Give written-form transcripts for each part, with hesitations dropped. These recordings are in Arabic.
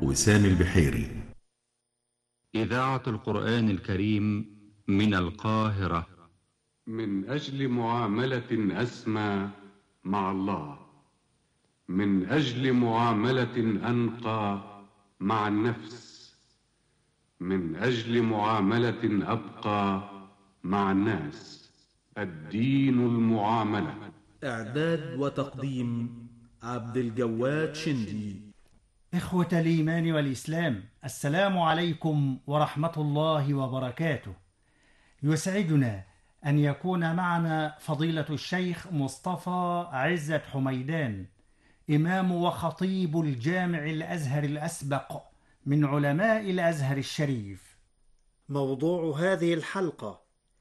وسام البحيري. إذاعة القرآن الكريم من القاهرة. من أجل معاملة أسمى مع الله، من أجل معاملة أنقى مع النفس، من أجل معاملة أبقى مع الناس. الدين المعاملة. إعداد وتقديم عبد الجواد شندي. إخوة الإيمان والإسلام، السلام عليكم ورحمة الله وبركاته. يسعدنا أن يكون معنا فضيلة الشيخ مصطفى عزت حميدان، إمام وخطيب الجامع الأزهر الأسبق من علماء الأزهر الشريف. موضوع هذه الحلقة: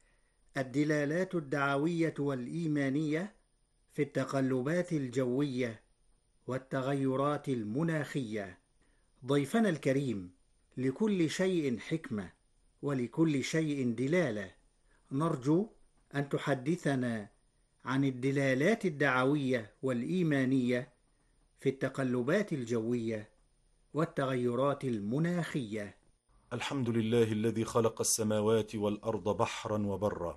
الدلالات الدعوية والإيمانية في التقلبات الجوية والتغيرات المناخية. ضيفنا الكريم: لكل شيء حكمة ولكل شيء دلالة. نرجو أن تحدثنا عن الدلالات الدعوية والإيمانية في التقلبات الجوية والتغيرات المناخية. الحمد لله الذي خلق السماوات والأرض بحرا وبرا،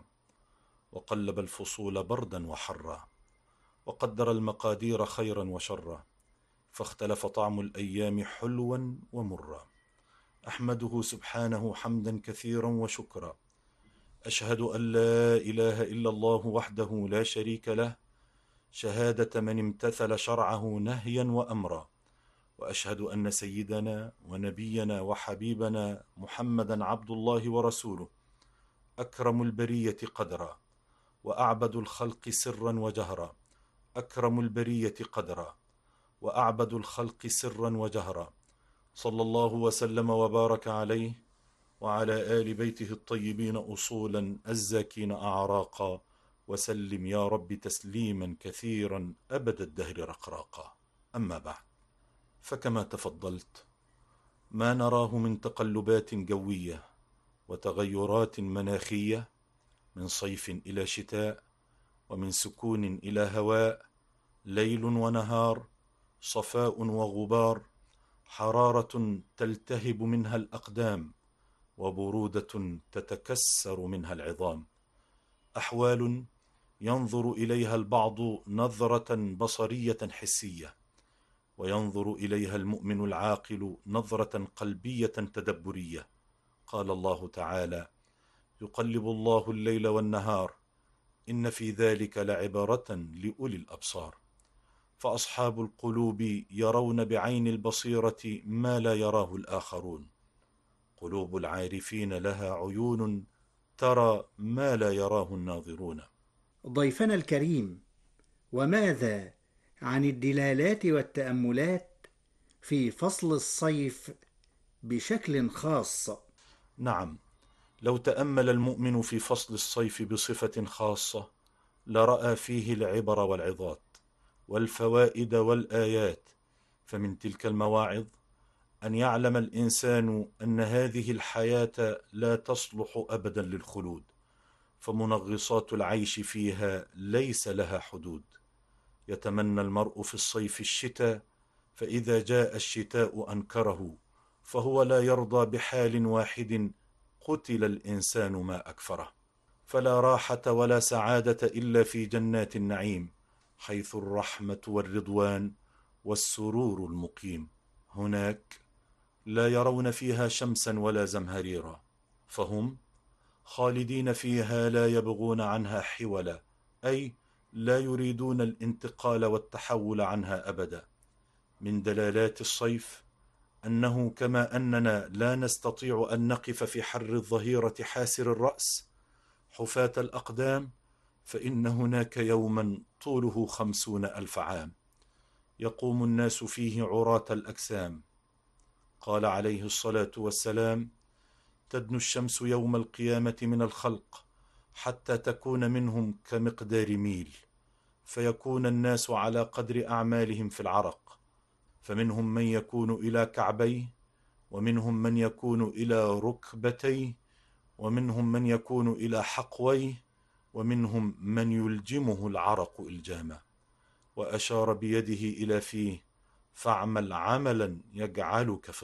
وقلب الفصول بردا وحرا، وقدر المقادير خيرا وشرا، فاختلف طعم الأيام حلوا ومرا. أحمده سبحانه حمدا كثيرا وشكرا. أشهد أن لا إله إلا الله وحده لا شريك له، شهادة من امتثل شرعه نهيا وأمرا. وأشهد أن سيدنا ونبينا وحبيبنا محمدا عبد الله ورسوله، أكرم البرية قدرا وأعبد الخلق سرا وجهرا. أكرم البرية قدرا وأعبد الخلق سرا وجهرا، صلى الله وسلم وبارك عليه وعلى آل بيته الطيبين أصولا الزاكين أعراقا، وسلم يا رب تسليما كثيرا أبد الدهر رقراقا. أما بعد، فكما تفضلت، ما نراه من تقلبات جوية وتغيرات مناخية، من صيف إلى شتاء، ومن سكون إلى هواء، ليل ونهار، صفاء وغبار، حرارة تلتهب منها الأقدام، وبرودة تتكسر منها العظام. أحوال ينظر إليها البعض نظرة بصرية حسية، وينظر إليها المؤمن العاقل نظرة قلبية تدبرية. قال الله تعالى: يقلب الله الليل والنهار، إن في ذلك لعبرة لأولي الأبصار. فأصحاب القلوب يرون بعين البصيرة ما لا يراه الآخرون. قلوب العارفين لها عيون ترى ما لا يراه الناظرون. ضيفنا الكريم: وماذا عن الدلالات والتأملات في فصل الصيف بشكل خاص؟ نعم، لو تأمل المؤمن في فصل الصيف بصفة خاصة لرأى فيه العبر والعظات والفوائد والآيات. فمن تلك المواعظ أن يعلم الإنسان أن هذه الحياة لا تصلح أبدا للخلود، فمنغصات العيش فيها ليس لها حدود. يتمنى المرء في الصيف الشتاء، فإذا جاء الشتاء أنكره، فهو لا يرضى بحال واحد قتل الإنسان ما أكفره. فلا راحة ولا سعادة إلا في جنات النعيم، حيث الرحمة والرضوان والسرور المقيم. هناك لا يرون فيها شمسا ولا زمهريرا، فهم خالدين فيها لا يبغون عنها حولا، أي لا يريدون الانتقال والتحول عنها أبدا. من دلالات الصيف أنه كما أننا لا نستطيع أن نقف في حر الظهيرة حاسر الرأس حفاة الأقدام، فإن هناك يوما طوله 50,000 عام يقوم الناس فيه عراة الأجسام. قال عليه الصلاة والسلام: تدنو الشمس يوم القيامة من الخلق حتى تكون منهم كمقدار ميل، فيكون الناس على قدر أعمالهم في العرق، فمنهم من يكون إلى كعبيه، ومنهم من يكون إلى ركبتيه، ومنهم من يكون إلى حقويه، ومنهم من يلجمه العرق إلجاما. وأشار بيده إلى فيه: فاعمل عملا يجعلك في